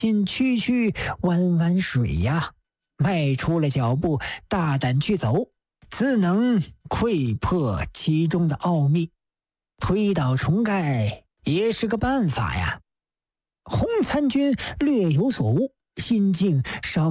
仅区区弯弯水呀，迈出了脚步，大胆去走，自能窥破其中的奥秘。推倒重盖也是个办法呀。洪参军略有所悟，心境稍